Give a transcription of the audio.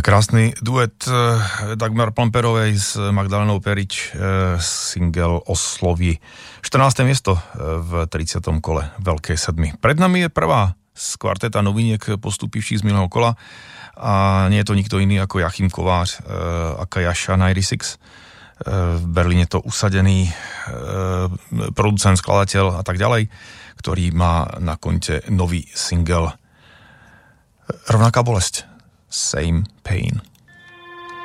Krásny duet Dagmar Plamperovej s Magdalenou Perič, single Osloví. 14. miesto v 30. kole Veľkej sedmy. Pred nami je prvá z kvarteta noviniek postupivších z minulého kola a nie je to nikto iný ako Jachim Kovář a Kajaša 96. V Berlíne to usadený producent, skladateľ a tak ďalej, ktorý má na konte nový single Rovnaká bolesť. Same pain.